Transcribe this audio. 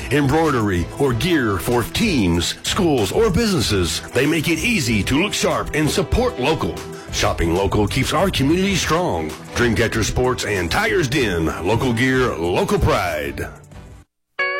embroidery, or gear for teams, schools, or businesses. They make it easy to look sharp and support local. Shopping local keeps our community strong. Dreamcatcher Sports and Tigers Den. Local gear, local pride.